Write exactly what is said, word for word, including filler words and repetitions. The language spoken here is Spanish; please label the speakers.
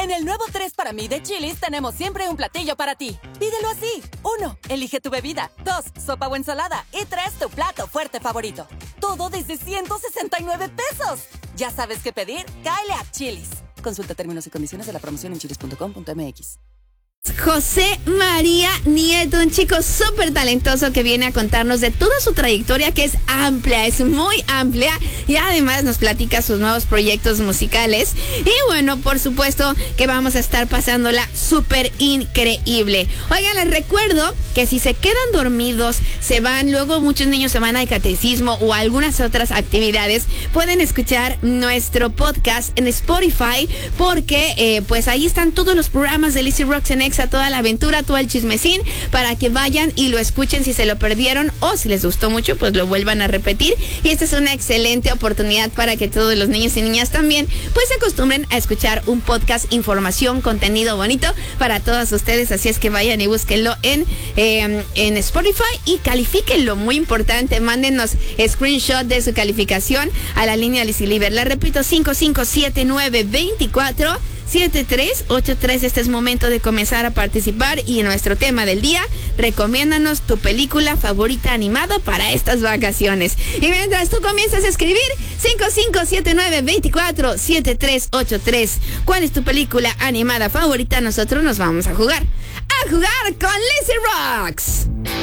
Speaker 1: En el nuevo tres para mí de Chili's tenemos siempre un platillo para ti. Pídelo así. Uno, elige tu bebida. Dos, sopa o ensalada. Y tres, tu plato fuerte favorito. Todo desde ciento sesenta y nueve pesos. ¿Ya sabes qué pedir? Cáele a Chili's. Consulta términos y condiciones de la promoción en chilis punto com punto m x.
Speaker 2: José María Nieto, un chico súper talentoso que viene a contarnos de toda su trayectoria, que es amplia, es muy amplia, y además nos platica sus nuevos proyectos musicales. Y bueno, por supuesto que vamos a estar pasándola súper increíble. Oigan, les recuerdo que si se quedan dormidos, se van, luego muchos niños se van al catecismo o a algunas otras actividades, pueden escuchar nuestro podcast en Spotify, porque eh, pues ahí están todos los programas de Lizzy Rocks en Exa, toda la aventura, todo el chismecín, para que vayan y lo escuchen si se lo perdieron, o si les gustó mucho, pues lo vuelvan a repetir. Y esta es una excelente oportunidad para que todos los niños y niñas también pues se acostumbren a escuchar un podcast, información, contenido bonito para todos ustedes. Así es que vayan y búsquenlo en, eh, en Spotify y califíquenlo, muy importante. Mándenos screenshot de su calificación a la línea Lizzy Liber. La repito, cinco cinco siete nueve dos cuatro siete tres ocho tres. Este es momento de comenzar a participar, y en nuestro tema del día, recomiéndanos tu película favorita animada para estas vacaciones. Y mientras tú comienzas a escribir, cinco cinco siete nueve dos cuatro siete tres ocho tres, ¿cuál es tu película animada favorita? Nosotros nos vamos a jugar, a jugar con Lizzy Rocks.